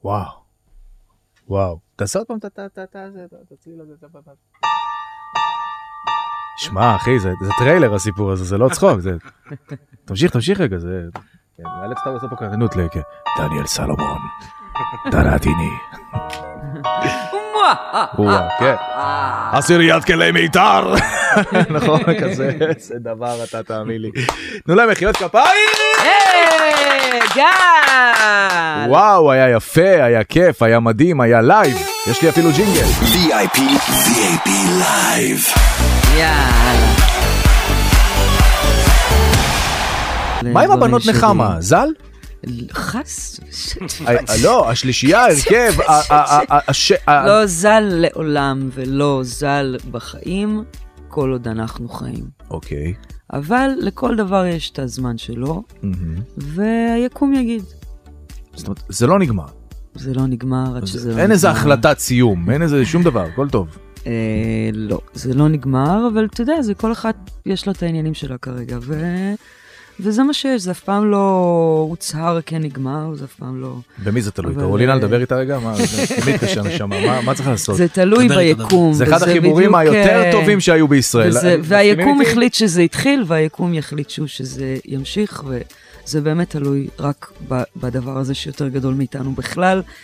וואו. וואו. תעשה עוד פעם את הצליל הזה. שמע, אחי, זה טריילר הסיפור הזה, זה לא צחוק. תמשיך רגע, זה... נאלץ אתה לעשות פה קרנות דניאל סלומון, דרעתיני. כן. עשיריית כלי מיתר. נכון, כזה, זה דבר, אתה תאמין לי. תנו להם מחיאות כפיים! גל! וואו, היה יפה, היה כיף, היה מדהים, היה לייב. יש לי אפילו ג'ינגל. VIP לייב. יאללה. מה עם הבנות נחמה? ז"ל? חס? לא, השלישייה, הרכב. לא ז"ל לעולם ולא ז"ל בחיים, כל עוד אנחנו חיים. אוקיי. אבל לכל דבר יש את הזמן שלו, והיקום יגיד. זאת אומרת, זה לא נגמר. זה לא נגמר עד שזה לא נגמר. אין איזה החלטת סיום, אין איזה שום דבר, הכל טוב. לא, זה לא נגמר, אבל אתה יודע, זה כל אחד יש לו את העניינים שלה כרגע, וזה מה שיש, זה אף פעם לא הוצהר כנגמר, זה אף פעם לא... במי זה תלוי? קרולינה, לדבר איתה רגע? תמיד קשה נשמה, מה צריך לעשות? זה תלוי ביקום. זה אחד החיבורים היותר טובים שהיו בישראל. והיקום החליט שזה התחיל, והיקום יחליט שזה ימשיך, וזה באמת תלוי רק בדבר הזה שיותר גדול מאיתנו בכלל,